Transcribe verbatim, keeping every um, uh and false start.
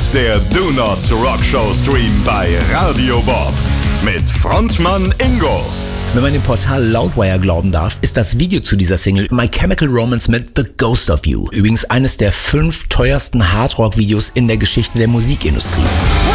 ist der Do Not Rock Show Stream bei Radio Bob mit Frontmann Ingo. Wenn man dem Portal Loudwire glauben darf, ist das Video zu dieser Single My Chemical Romance mit The Ghost of You. Übrigens eines der fünf teuersten Hardrock-Videos in der Geschichte der Musikindustrie.